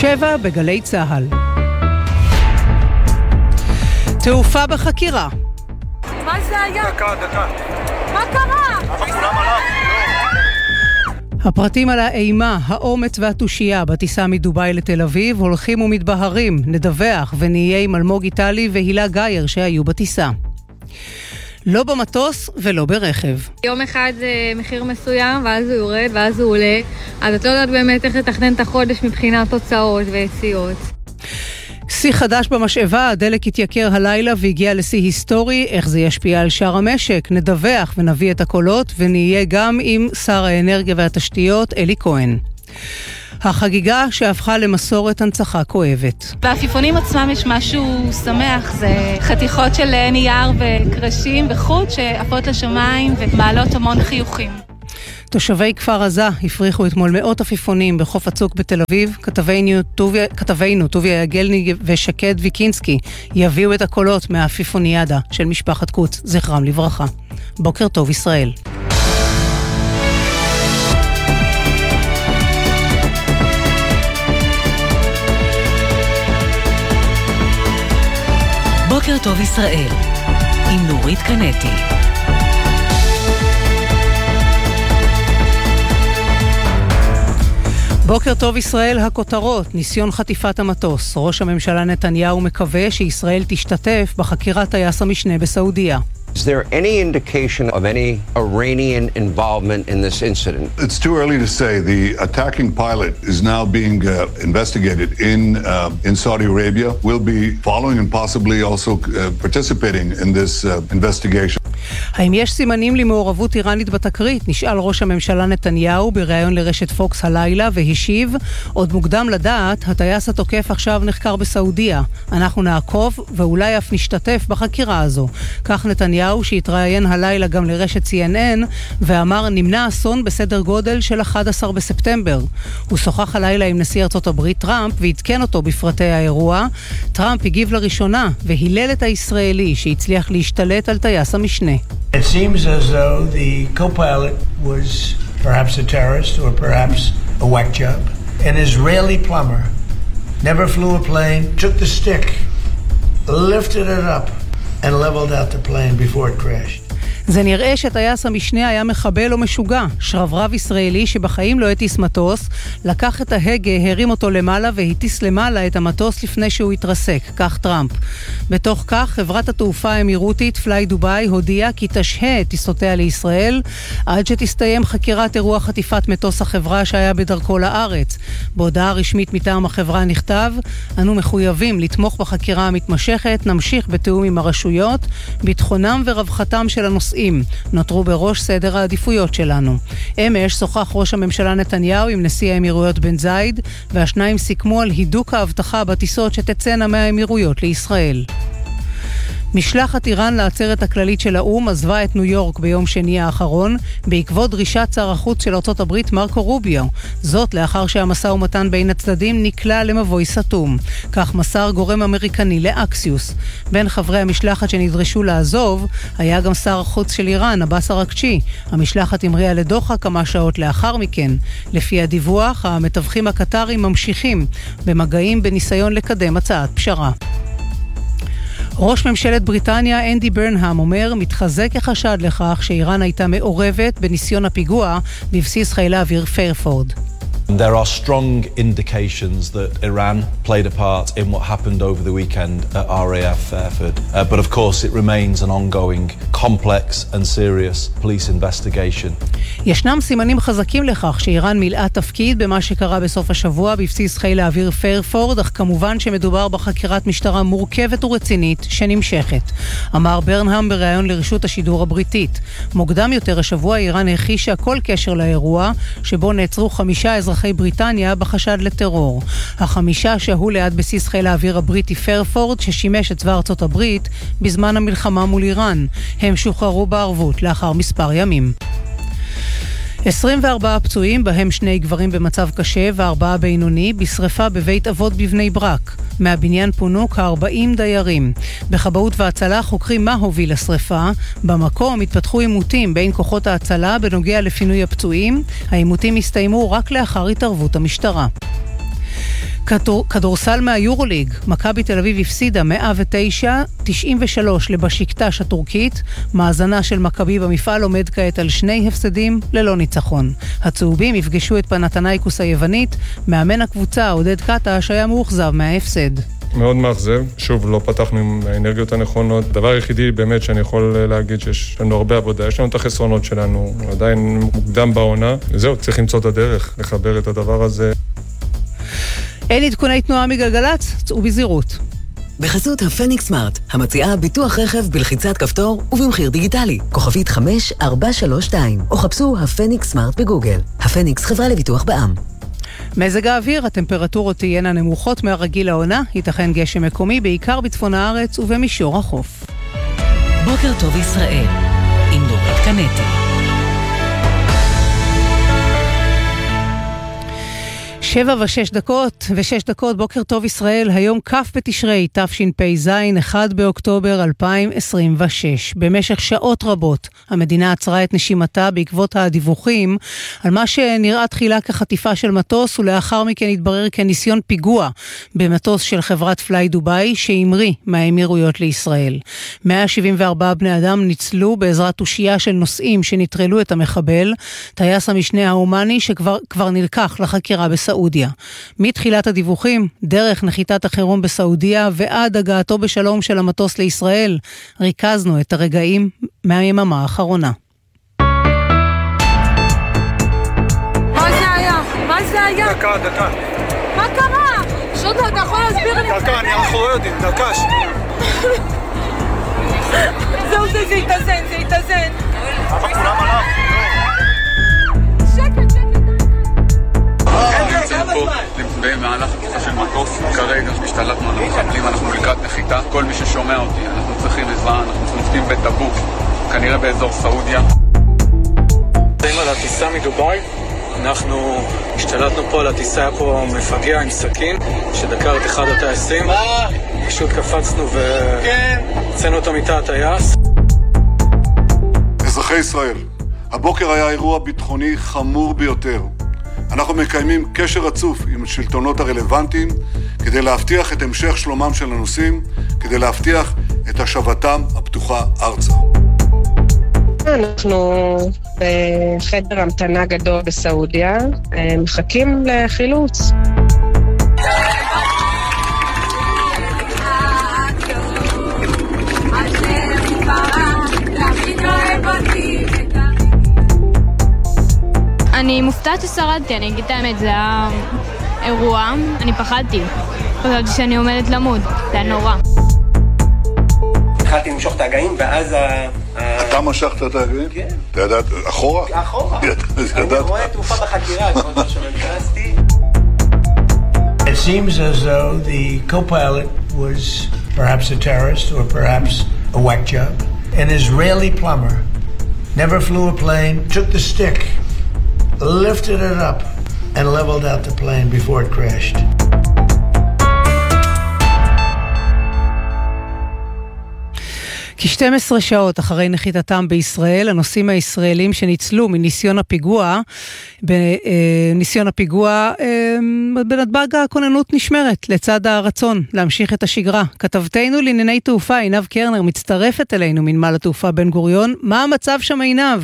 7 בגלי צהל. תעופה בחקירה. מה זה היה? דקה. מה קרה? כולם עליו. הפרטים על האימה, האומץ והתושייה בטיסה מדובאי לתל אביב הולכים ומתבהרים. נדווח ונהיה עם אלמוג איטלי והילה גייר שהיו בטיסה. לא במטוס ולא ברכב. יום אחד מחיר מסוים, ואז הוא יורד, ואז הוא עולה. אז את לא יודעת באמת איך לתכנן את החודש מבחינת תוצאות ויציאות. שיא חדש במשאבה, הדלק התייקר הלילה והגיע לשיא היסטורי. איך זה ישפיע על שאר המשק? נדווח ונביא את הקולות, ונהיה גם עם שר האנרגיה והתשתיות אלי כהן. החגיגה שהפכה למסורת הנצחה כואבת. בעפיפונים עצמם יש משהו שמח, זה חתיכות של נייר וקרשים וחוט שעפות לשמיים ומעלות המון חיוכים. תושבי כפר עזה הפריחו אתמול מאות עפיפונים בחוף הצוק בתל אביב. כתבינו טוביה יגלני ושקד ויקינסקי יביאו את הקולות מהעפיפוניאדה של משפחת קוץ, זכרם לברכה. בוקר טוב ישראל. בוקר טוב ישראל עם נורית קנטי. בוקר טוב ישראל, הכותרות, ניסיון חטיפת המטוס. ראש הממשלה נתניהו מקווה שישראל תשתתף בחקירת טייס המשנה בסעודיה. Is there any indication of any Iranian involvement in this incident? It's too early to say. The attacking pilot is now being investigated in Saudi Arabia. We'll be following and possibly also participating in this investigation. האם יש סימנים למעורבות איראנית בתקרית? נשאל ראש הממשלה נתניהו בראיון לרשת פוקס הלילה והשיב, עוד מוקדם לדעת, הטייס התוקף עכשיו נחקר בסעודיה. אנחנו נעקוב ואולי אף נשתתף בחקירה הזו. כך נתניהו שהתראיין הלילה גם לרשת CNN ואמר נמנע אסון בסדר גודל של 11 בספטמבר. הוא שוחח הלילה עם נשיא ארצות הברית טראמפ והתקן אותו בפרטי האירוע. טראמפ הגיב לראשונה והילל את הישראלי שהצליח להשתלט על טייס המשנה. It seems as though the co-pilot was perhaps a terrorist or perhaps a whack job. An Israeli plumber never flew a plane, took the stick, lifted it up and leveled out the plane before it crashed. זה נראה שטייס המשנה היה מחבל או משוגע. שרברב ישראלי שבחיים לא הטיס מטוס, לקח את ההגה, הרים אותו למעלה והטיס למעלה את המטוס לפני שהוא התרסק, כך טראמפ. בתוך כך, חברת התעופה האמירותית פליי דובאי הודיעה כי תשהה טיסותיה לישראל עד שתסתיים חקירת אירוע חטיפת מטוס החברה שהיה בדרכו לארץ. בהודעה רשמית מטעם החברה נכתב, אנו מחויבים לתמוך בחקירה המתמשכת, נמשיך בתיאום עם הרשויות, ביטחונם ורווחתם של הנוסעים נותרו בראש סדר העדיפויות שלנו. אמש שוחח ראש הממשלה נתניהו עם נשיא האמירויות בן זייד, והשניים סיכמו על הידוק האבטחה בטיסות שתצאנה מהאמירויות לישראל. משלחת איראן לעצרת הכללית של האום עזבה את ניו יורק ביום שני האחרון בעקבות דרישת שר החוץ של ארצות הברית מרקו רוביו. זאת לאחר שהמשא ומתן בין הצדדים נקלע למבוי סתום. כך מסר גורם אמריקני לאקסיוס. בין חברי המשלחת שנדרשו לעזוב היה גם שר החוץ של איראן, עבאס אראקצ'י. המשלחת המריאה לדוחה כמה שעות לאחר מכן. לפי הדיווח, המתווכים הקטרים ממשיכים במגעים בניסיון לקדם הצעת פשרה. ראש ממשלת בריטניה אנדי ברנהאם אומר מתחזק החשד לכך שאיראן הייתה מעורבת בניסיון הפיגוע בבסיס חיל האוויר פיירפורד. There are strong indications that Iran played a part in what happened over the weekend at RAF Fairford. But of course it remains an ongoing, complex and serious police investigation. ישנם סימנים חזקים לכך שאיראן מילאה תפקיד במה שקרה בסוף השבוע בבסיס חיל האוויר פיירפורד, אך כמובן שמדובר בחקירת משטרה מורכבת ורצינית שנמשכת. אמר ברנהאם בראיון לרשות השידור הבריטית. מוקדם יותר השבוע איראן הכחישה כל קשר לאירוע שבו נעצרו 5 אזרחי בריטניה בחשד לטרור. 5 שהו ליד בסיס חיל האוויר הבריטי פיירפורד ששימש את צבא ארצות הברית בזמן המלחמה מול איראן. הם שוחררו בערבות לאחר מספר ימים. 24 פצועים, בהם 2 גברים במצב קשה ו4 בינוני, בשריפה בבית אבות בבני ברק. מהבניין פונו כ-40 דיירים. בכבאות והצלה חוקרים מה הוביל לשריפה. במקום התפתחו עימותים בין כוחות ההצלה בנוגע לפינוי הפצועים. העימותים הסתיימו רק לאחר התערבות המשטרה. כדורסל מהיורוליג, מכבי תל אביב הפסידה 109-93 לבשיקטש הטורקית. מאזנה של מכבי במפעל עומד כעת על 2 הפסדים ללא ניצחון. הצהובים יפגשו את פנתנייקוס היוונית. מאמן הקבוצה עודד קטש היה מאוכזב מההפסד. מאוד מאכזב, שוב לא פתחנו עם האנרגיות הנכונות. הדבר היחידי באמת שאני יכול להגיד שיש לנו הרבה עבודה, יש לנו את החסרונות שלנו, עדיין מוקדם בעונה. זהו, צריך למצוא את הדרך, לחבר את הדבר הזה. אין עדכוני תנועה מגלגלץ, צאו בזהירות. בחסות הפניקס סמארט, המציעה ביטוח רכב בלחיצת כפתור ובמחיר דיגיטלי. כוכבית 5432, או חפשו הפניקס סמארט בגוגל. הפניקס חברה לביטוח בע"מ. מזג האוויר, הטמפרטורות תהיינה נמוכות מהרגיל לעונה, ייתכן גשם מקומי בעיקר בצפון הארץ ובמישור החוף. בוקר טוב ישראל, עם נורית קנטי. 7:06, בוקר טוב ישראל, היום כ' בתשרי, תשפ"ז, 1 באוקטובר 2026. במשך שעות רבות המדינה עצרה את נשימתה בעקבות הדיווחים על מה שנראה תחילה כחטיפה של מטוס, ולאחר מכן התברר כניסיון פיגוע במטוס של חברת פליי דוביי שהמריא מהאמירויות לישראל. 174 בני אדם ניצלו בעזרת תושייה של נוסעים שנטרלו את המחבל, טייס המשנה האומני שכבר נלקח לחקירה בסעודיה. מתחילת הדיווחים, דרך נחיתת החירום בסעודיה ועד הגעתו בשלום של המטוס לישראל, ריכזנו את הרגעים מהיממה האחרונה. מה זה היה? מה זה היה? דקה. מה קרה? שוטה, אתה יכול להסביר לי? דקה, אנחנו לא יודעים, דקה שנייה. זהו, זה יתאזן. אבל כולם עליו. שקט. במהלך התקיפה של מטוס, כרגע השתלטנו על המחבלים, אנחנו לקראת נחיתה. כל מי ששומע אותי, אנחנו צריכים עזרה, אנחנו נוחתים בטבוק, כנראה באזור סעודיה. על הטיסה מדוביי, אנחנו השתלטנו פה על הטיסה, היה פה מפגע עם סכין שדקר את אחד הטייסים. פשוט קפצנו והצאנו אותו מתא הטייס. אזרחי ישראל, הבוקר היה אירוע ביטחוני חמור ביותר. אנחנו מקיימים קשר רצוף עם השלטונות הרלוונטיים כדי להבטיח את המשך שלומם של הנוסעים, כדי להבטיח את השבתם הפתוחה ארצה. אנחנו בחדר המתנה גדול בסעודיה, מחכים לחילוץ. אני מופתעת ששרדתי, אני אגיד את האמת, זה היה אירוע, אני פחדתי. חשבתי שאני עומדת למות, זה היה נורא. התחלתי למשוך את הגאים, ואז אתה משכת את הגאים? כן. אתה ידעת, אחורה? אחורה. אני רואה תרופה בחקירה, כמו שנכנסתי. It seems as though the co-pilot was perhaps a terrorist or perhaps a whack job. An Israeli plumber never flew a plane, took the stick, lifted it up and leveled out the plane before it crashed. כ-12 שעות אחרי נחיתתם בישראל, הנוסעים הישראלים שניצלו מניסיון הפיגוע בנתב"ג הכוננות נשמרת לצד הרצון להמשיך את השגרה. כתבתנו לענייני תעופה עינב קרנר מצטרפת אלינו מנמל התעופה בן גוריון. מה המצב שם עינב?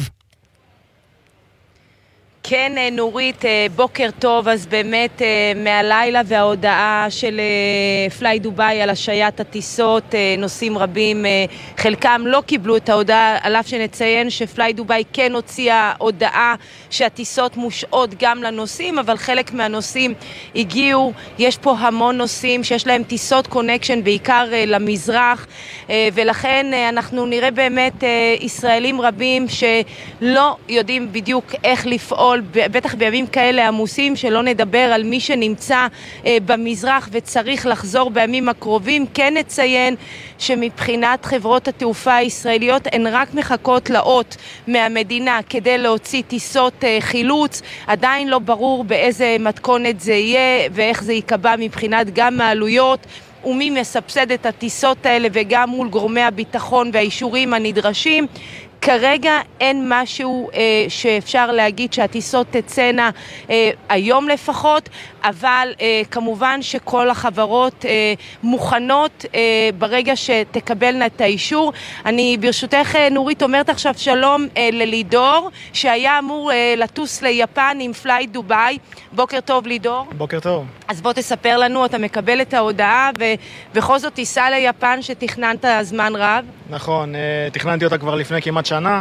כן, נורית, בוקר טוב. אז באמת מהלילה וההודעה של פליי דוביי על השעיית הטיסות, נוסעים רבים, חלקם לא קיבלו את ההודעה, על אף שנציין שפליי דוביי כן הוציאה הודעה שהטיסות מושעות גם לנוסעים, אבל חלק מהנוסעים הגיעו. יש פה המון נוסעים שיש להם טיסות קונקשן, בעיקר למזרח, ולכן אנחנו נראה באמת ישראלים רבים שלא יודעים בדיוק איך לפעול, בטח בימים כאלה עמוסים, שלא נדבר על מי שנמצא במזרח וצריך לחזור בימים הקרובים. כן נציין שמבחינת חברות התעופה הישראליות הן רק מחכות לאות מהמדינה כדי להוציא טיסות חילוץ. עדיין לא ברור באיזה מתכונת זה יהיה ואיך זה יקבע מבחינת גם העלויות ומי מסבסד את הטיסות האלה, וגם מול גורמי הביטחון והאישורים הנדרשים. כרגע אין משהו שאפשר להגיד שהטיסות תצאנה היום לפחות, אבל כמובן שכל החברות מוכנות ברגע שתקבלנה את האישור. אני ברשותך נורית אומרת עכשיו שלום ללידור, שהיה אמור לטוס ליפן עם פלייט דוביי. בוקר טוב לידור. בוקר טוב. אז בוא תספר לנו, אתה מקבל את ההודעה ובכל זאת תיסע ליפן שתכננת זמן רב. נכון, תכננתי אותה כבר לפני כמעט שנה.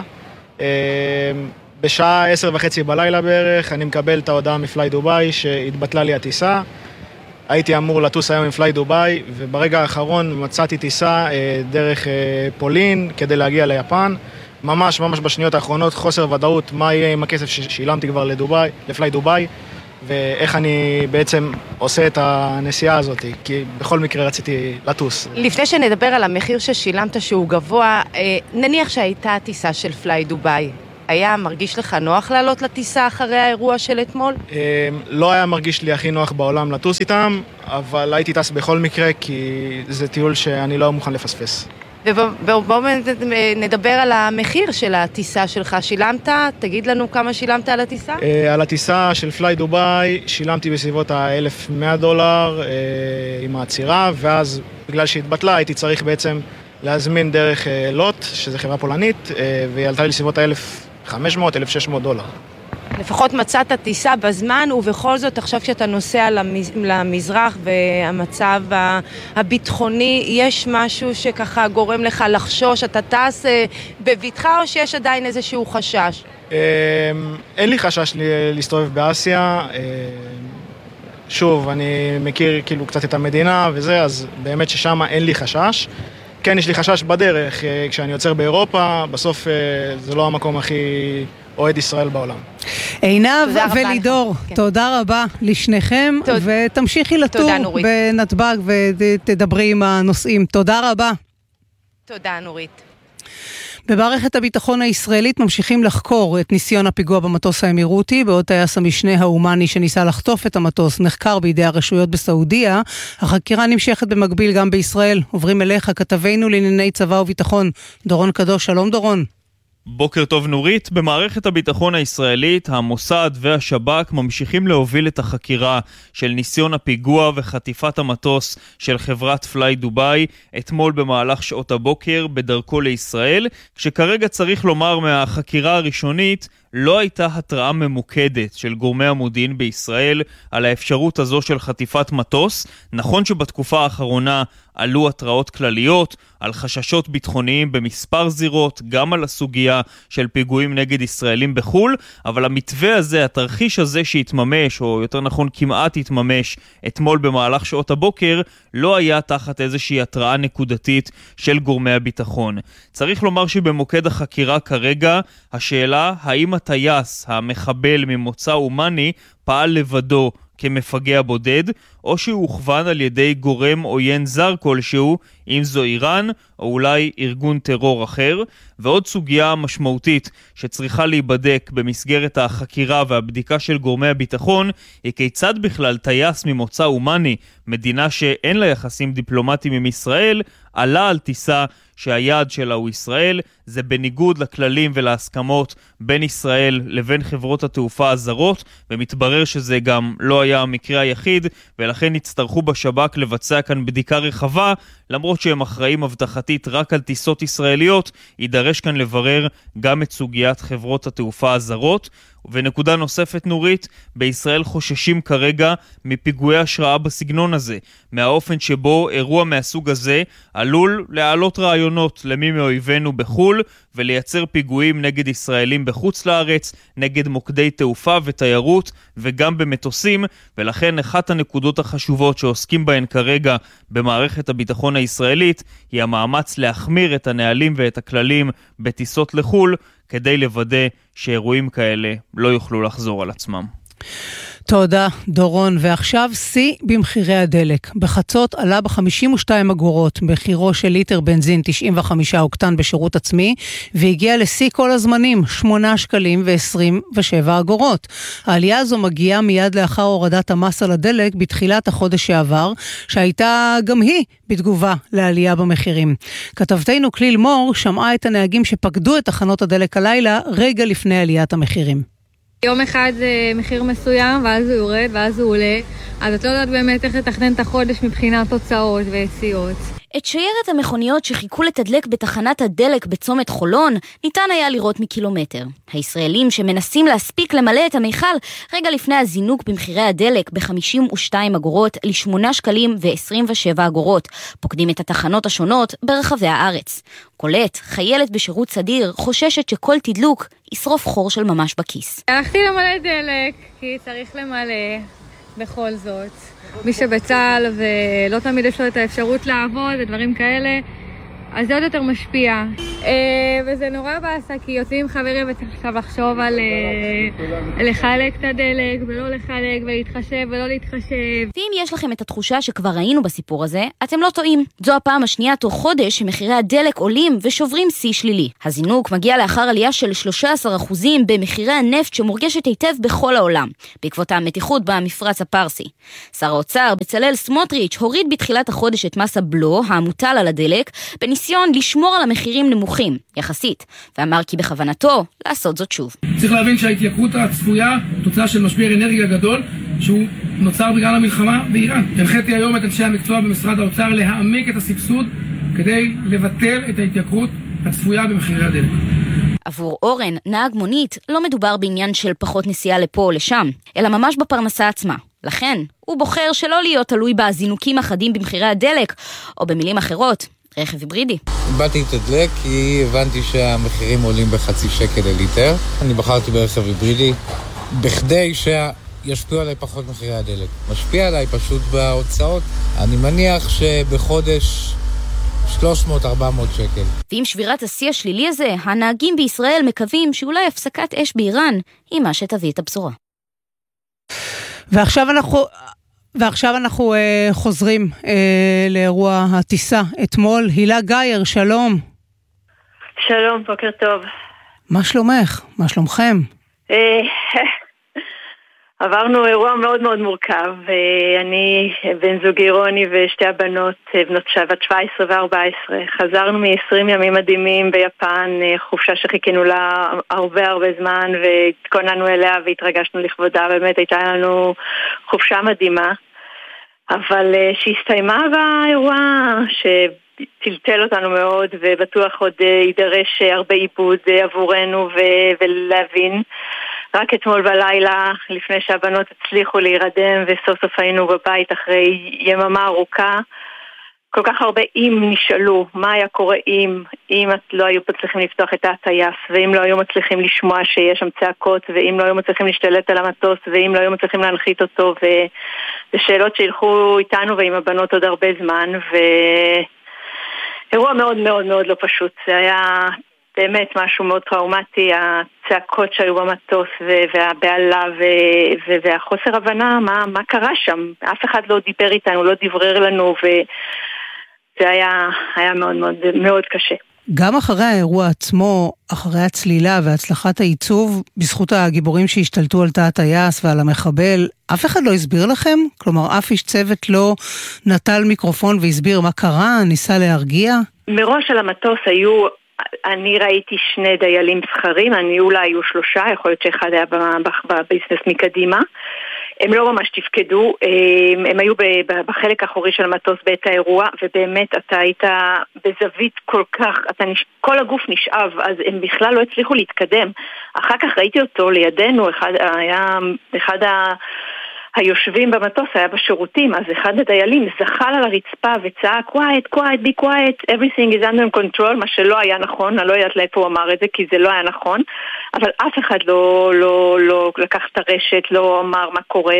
בשעה 10:30 בלילה בערך אני מקבל את ההודעה מפליי דוביי שהתבטלה לי הטיסה. הייתי אמור לטוס היום עם פליי דוביי, וברגע האחרון מצאתי טיסה דרך פולין כדי להגיע ליפן. ממש בשניות האחרונות חוסר ודאות מה יהיה עם הכסף ששילמתי כבר לפליי דוביי, ואיך אני בעצם עושה את הנסיעה הזאת, כי בכל מקרה רציתי לטוס. לפני שנדבר על המחיר ששילמת שהוא גבוה, נניח שהייתה טיסה של פליי דוביי. היה מרגיש לך נוח לעלות לטיסה אחרי האירוע של אתמול? לא היה מרגיש לי הכי נוח בעולם לטוס איתם, אבל הייתי טס בכל מקרה, כי זה טיול שאני לא מוכן לפספס. ובואו נדבר על המחיר של הטיסה שלך. שילמת? תגיד לנו כמה שילמת על הטיסה? על הטיסה של פליי דוביי שילמתי בסביבות $1,100 עם העצירה, ואז בגלל שהתבטלה הייתי צריך בעצם להזמין דרך לוט, שזה חברה פולנית, והיא עלתה לי בסביבות $1,500-1,600. לפחות מצאת טיסה בזמן, ובכל זאת עכשיו כשאתה נוסע למזרח והמצב הביטחוני, יש משהו שככה גורם לך לחשוש? אתה טס בביטחה או שיש עדיין איזשהו חשש? אין לי חשש להסתובב באסיה. שוב, אני מכיר כאילו קצת את המדינה וזה, אז באמת ששם אין לי חשש. כן, יש לי חשש בדרך, כשאני יוצר באירופה, בסוף זה לא המקום הכי אוהד ישראל בעולם. עינב ולידור, תודה רבה לשניכם, ותמשיכי לטור בנתב"ג ותדברי עם הנוסעים. תודה רבה. תודה נורית. במערכת הביטחון הישראלית ממשיכים לחקור את ניסיון הפיגוע במטוס האמירותי, בעוד טייס המשנה האומני שניסה לחטוף את המטוס נחקר בידי הרשויות בסעודיה. החקירה נמשכת במקביל גם בישראל. עוברים אליך כתבנו לענייני צבא וביטחון, דורון קדוש. שלום דורון. בוקר טוב נורית. במערכת הביטחון הישראלית, המוסד והשב"כ ממשיכים להוביל את החקירה של ניסיון הפיגוע וחטיפת המטוס של חברת פליי דוביי אתמול במהלך שעות הבוקר בדרכו לישראל, כשכרגע צריך לומר מהחקירה הראשונית לא הייתה התראה ממוקדת של גורמי המודיעין בישראל על האפשרות הזו של חטיפת מטוס. נכון שבתקופה האחרונה עלו התראות כלליות על חששות ביטחוניים במספר זירות, גם על הסוגיה של פיגועים נגד ישראלים בחול, אבל המתווה הזה, התרחיש הזה שהתממש, או יותר נכון כמעט התממש אתמול במהלך שעות הבוקר, לא היה תחת איזושהי התראה נקודתית של גורמי הביטחון. צריך לומר שבמוקד החקירה כרגע השאלה האם הטייס, המחבל ממוצא אומני, פעל לבדו כמפגע בודד, או שהוא הוכוון על ידי גורם עוין זר כלשהו, אם זו איראן, או אולי ארגון טרור אחר. ועוד סוגיה משמעותית שצריכה להיבדק במסגרת החקירה והבדיקה של גורמי הביטחון, היא כיצד בכלל טייס ממוצא אומני, מדינה שאין לה יחסים דיפלומטיים עם ישראל, עלה על טיסה שהיעד שלה הוא ישראל. זה בניגוד לכללים ולהסכמות בין ישראל לבין חברות התעופה הזרות, ומתברר שזה גם לא היה המקרה היחיד, ולכן יצטרכו בשב"כ לבצע כאן בדיקה רחבה, למרות שהם אחראים הבטחתית רק על טיסות ישראליות, יידרש כאן לברר גם את סוגיית חברות התעופה הזרות. ונקודה נוספת נורית, בישראל חוששים כרגע מפיגועי השראה בסגנון הזה, מהאופן שבו אירוע מהסוג הזה עלול להעלות רעיונות למי מאויבינו בחול, ולייצר פיגועים נגד ישראלים בחוץ לארץ, נגד מוקדי תעופה ותיירות וגם במטוסים. ולכן אחת הנקודות החשובות שעוסקים בהן כרגע במערכת הביטחון הישראלית היא המאמץ להחמיר את הנהלים ואת הכללים בטיסות לחול, כדי לוודא שאירועים כאלה לא יוכלו לחזור על עצמם. תודה דורון. ועכשיו שיא במחירי הדלק. בחצות עלה ב-52 אגורות מחירו של ליטר בנזין 95 אוקטן בשירות עצמי, והגיע לשיא כל הזמנים 8 שקלים ו-27 אגורות. העלייה הזו מגיעה מיד לאחר הורדת המס על הדלק בתחילת החודש שעבר, שהייתה גם היא בתגובה לעלייה במחירים. כתבתנו כליל מור שמעה את הנהגים שפקדו את תחנות הדלק הלילה רגע לפני עליית המחירים. יום אחד זה מחיר מסוים, ואז הוא יורד, ואז הוא עולה, אז את לא יודעת באמת איך לתכנן את החודש מבחינת תוצאות ויציאות. את שיירת המכוניות שחיכו לתדלק בתחנת הדלק בצומת חולון ניתן היה לראות מקילומטר. הישראלים שמנסים להספיק למלא את המיכל רגע לפני הזינוק במחירי הדלק ב-52 אגורות ל8 שקלים ו27 אגורות פוקדים את התחנות השונות ברחבי הארץ. קולט, חיילת בשירות סדיר, חוששת שכל תדלוק ישרוף חור של ממש בכיס. הלכתי למלא דלק כי צריך למלא בכל זאת. מי שבצהל ולא תמיד יש לו את האפשרות לעבוד ודברים כאלה, אז זה עוד יותר משפיע. וזה נורא בעסה, כי יוצאים עם חברים וצריך עכשיו לחשוב על לחלק את הדלק ולא לחלק ולהתחשב ולא להתחשב. ואם יש לכם את התחושה שכבר ראינו בסיפור הזה, אתם לא טועים. זו הפעם השנייה תוך חודש שמחירי הדלק עולים ושוברים שיא שלילי. הזינוק מגיע לאחר עלייה של 13% במחירי הנפט שמורגשת היטב בכל העולם, בעקבות המתיחות במפרץ הפרסי. שר האוצר בצלאל סמוטריץ' הוריד בתחילת החודש את מס הבלו המוטל על הדלק, בניסיון לשמור על המחירים נמוכים, יחסית, ואמר כי בכוונתו לעשות זאת שוב. צריך להבין שההתייקרות הצפויה, תוצאה של משבר אנרגיה גדול, שהוא נוצר בגלל המלחמה באיראן. הנחיתי היום את אנשי המקצוע במשרד האוצר להעמיק את הסבסוד, כדי לבטל את ההתייקרות הצפויה במחירי הדלק. עבור אורן, נהג מונית, לא מדובר בעניין של פחות נסיעה לפה או לשם, אלא ממש בפרנסה עצמה. לכן, הוא בוחר שלא להיות תלוי בזינוקים החדים במחירי הדלק, או במילים אחרות, רכב היברידי. באתי לתדלק כי הבנתי שהמחירים עולים בחצי שקל לליטר. אני בחרתי ברכב היברידי בכדי שישפיעו עליי פחות מחירי הדלק. משפיע עליי פשוט בהוצאות. אני מניח שבחודש 300-400 שקל. ועם שבירת השיא השלילי הזה, הנהגים בישראל מקווים שאולי הפסקת אש באיראן היא מה שתביא את הבשורה. ועכשיו אנחנו חוזרים לאירוע הטיסה אתמול. הילה גייר, שלום. שלום, בוקר טוב. מה שלומך? מה שלומכם? עברנו אירוע מאוד מאוד מורכב. אני, בן זוגי רוני ושתי הבנות, בנות 17 ו-14. חזרנו מ-20 ימים מדהימים ביפן, חופשה שחיכינו לה הרבה זמן, והתכוננו אליה והתרגשנו לכבודה. באמת הייתה לנו חופשה מדהימה. אבל שהסתיימה באירוע שטלטל אותנו מאוד, ובטוח עוד יידרש הרבה עיבוד עבורנו ולהבין. רק אתמול בלילה, לפני שהבנות הצליחו להירדם, וסוף סוף היינו בבית אחרי יממה ארוכה, כל כך הרבה אם נשאלו, מה היה קורה אם לא היו מצליחים לפתוח את הטייס, ואם לא היו מצליחים לשמוע שיש שם צעקות, ואם לא היו מצליחים להשתלט על המטוס, ואם לא היו מצליחים להנחית אותו, וזה שאלות שילכו איתנו ועם הבנות עוד הרבה זמן, ואירוע מאוד מאוד מאוד לא פשוט. זה היה באמת משהו מאוד טראומטי, הצעקות שהיו במטוס והבעלה והחוסר הבנה מה קרה שם. אף אחד לא דיבר איתנו, לא דברר לנו, וזה היה מאוד מאוד מאוד קשה. גם אחרי האירוע עצמו, אחרי הצלילה והצלחת העיצוב, בזכות הגיבורים שהשתלטו על תא הטייס ועל המחבל, אף אחד לא הסביר לכם? כלומר, אף איש צוות לא נטל מיקרופון והסביר מה קרה, ניסה להרגיע? מראש על המטוס אני ראיתי 2 דיילים זכרים, אולי היו 3, יכול להיות שאחד היה בביזנס מקדימה. הם לא ממש תפקדו, הם היו בחלק האחורי של המטוס בעת האירוע, ובאמת אתה היית בזווית כל כך, כל הגוף נשאב, אז הם בכלל לא הצליחו להתקדם. אחר כך ראיתי אותו לידינו, אחד היושבים במטוס היה בשירותים, אז אחד הדיילים זחל על הרצפה וצעק, quiet, be quiet, everything is under control, מה שלא היה נכון, אני לא יודעת לאיפה הוא אמר את זה, כי זה לא היה נכון, אבל אף אחד לא לקח את הרשת, לא אמר מה קורה,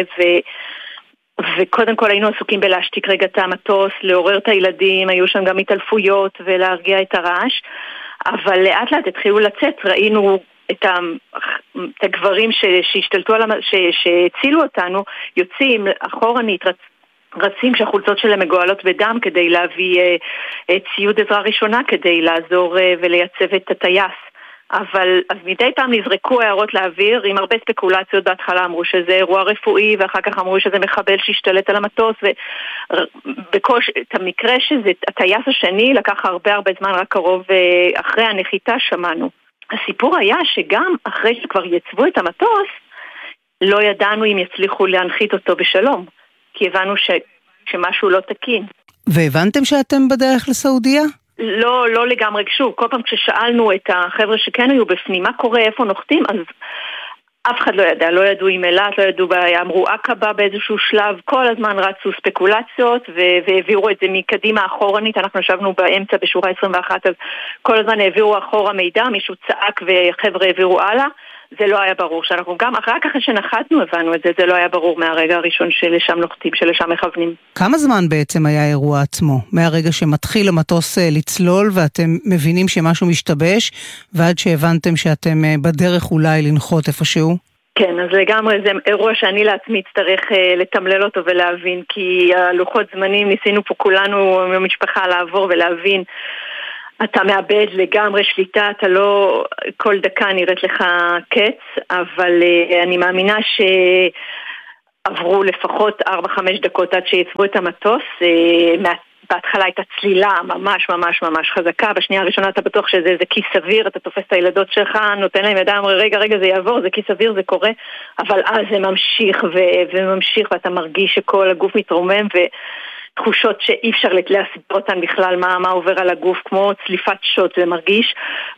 וקודם כל היינו עסוקים בלהשתיק רגע את המטוס, לעורר את הילדים, היו שם גם התעלפויות ולהרגיע את הרעש, אבל לאט לאט התחילו לצאת, ראינו את הגברים שהשתלטו שהצילו אותנו, יוצאים אחורנית, רצים כשהחולצות שלהם מגועלות בדם כדי להביא ציוד עזרה ראשונה, כדי לעזור ולייצב את הטייס. אבל אז מדי פעם נזרקו הערות לאוויר עם הרבה ספקולציות. בהתחלה אמרו שזה אירוע רפואי, ואחר כך אמרו שזה מחבל שהשתלט על המטוס, את המקרה שזה הטייס השני לקח הרבה זמן, רק קרוב אחרי הנחיתה שמענו. הסיפור היה שגם אחרי שכבר יצבו את המטוס, לא ידענו אם יצליחו להנחית אותו בשלום, כי הבנו שמשהו לא תקין. והבנתם שאתם בדרך לסעודיה? לא לגמרי. שוב, כל פעם כששאלנו את החבר'ה שכן היו בפנים, מה קורה, איפה נוחתים, אז אף אחד לא ידע, לא ידעו עם אלת, לא ידעו, אמרו עקבה באיזשהו שלב, כל הזמן רצו ספקולציות והעבירו את זה מקדימה אחורנית, אנחנו ישבנו באמצע בשורה 21, אז כל הזמן העבירו אחורה מידע, מישהו צעק וחבר'ה העבירו הלאה, זה לא היה ברור, שאנחנו גם רק אחרי שנחתנו הבנו את זה, זה לא היה ברור מהרגע הראשון שלשם נוחתים, שלשם מכוונים. כמה זמן בעצם היה האירוע עצמו? מהרגע שמתחיל המטוס לצלול ואתם מבינים שמשהו משתבש, ועד שהבנתם שאתם בדרך אולי לנחות איפשהו? כן, אז לגמרי זה אירוע שאני לעצמי אצטרך לתמלל אותו ולהבין, כי הלוחות זמנים ניסינו פה כולנו במשפחה לעבור ולהבין, אתה מאבד לגמרי שליטה, אתה לא, כל דקה נראית לך קץ, אבל אני מאמינה שעברו לפחות 4-5 דקות עד שיצבו את המטוס, בהתחלה הייתה צלילה ממש ממש ממש חזקה, בשנייה הראשונה אתה בטוח שזה כיס סביר, אתה תופס את הילדות שלך, נותן להם ידיים, רגע זה יעבור, זה כיס סביר, זה קורה, אבל אז זה ממשיך וממשיך ואתה מרגיש שכל הגוף מתרומם תחושות שאי אפשר להסביר אותן בכלל מה עובר על הגוף, כמו צליפת שוט, זה מרגיש,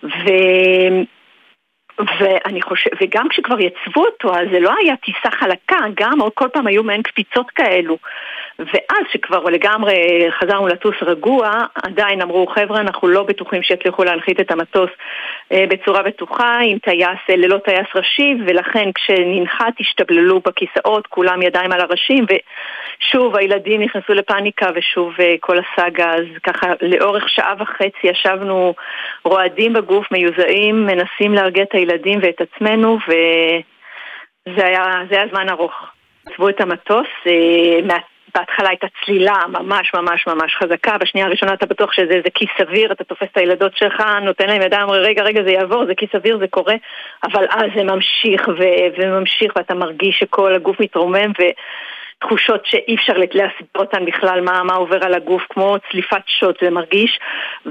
ואני חושב, וגם כשכבר יצבו אותו, אז זה לא היה טיסה חלקה, גם עוד כל פעם היו מעין קפיצות כאלו, ואז שכבר לגמרי חזרנו לטוס רגוע, עדיין אמרו, חבר'ה, אנחנו לא בטוחים שיצליחו להנחית את המטוס בצורה בטוחה, עם טייס, ללא טייס ראשי, ולכן כשננחת השתבללו בכיסאות, כולם ידיים על הראשים, ושוב הילדים נכנסו לפאניקה, ושוב כל הסאגה, אז ככה לאורך 1.5 שעה ישבנו רועדים בגוף, מיוזעים, מנסים להרגיע את הילדים ואת עצמנו, וזה היה זמן ארוך. צבו את המטוס, בהתחלה הייתה צלילה ממש ממש ממש חזקה, בשנייה הראשונה אתה בטוח שזה כיס סביר, אתה תופס את הילדות שלך, נותן להם ידיים, רגע זה יעבור, זה כיס סביר, זה קורה, אבל אז זה ממשיך וממשיך ואתה מרגיש שכל הגוף מתרומם תחושות שאי אפשר להסביר אותן בכלל מה עובר על הגוף, כמו צליפת שוט, זה מרגיש,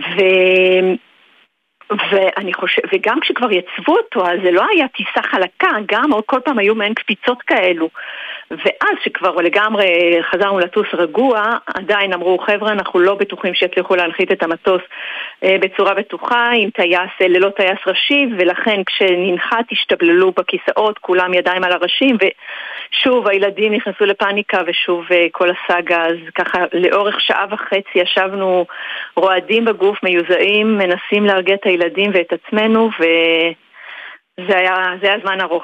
ואני חושב, וגם כשכבר יצבו אותו, אז זה לא היה טיסה חלקה, גם עוד כל פעם היו מעין קפיצות כאלו, ואז שכבר לגמרי חזרנו לטוס רגוע, עדיין אמרו, חבר'ה, אנחנו לא בטוחים שיצליחו להנחית את המטוס בצורה בטוחה, עם טייס, ללא טייס ראשי, ולכן כשננחת השתבללו בכיסאות, כולם ידיים על הראשים, ושוב הילדים נכנסו לפאניקה, ושוב כל הסאגה, אז ככה לאורך 1.5 שעה ישבנו רועדים בגוף, מיוזעים, מנסים להרגיע את הילדים ואת עצמנו, וזה היה זמן ארוך.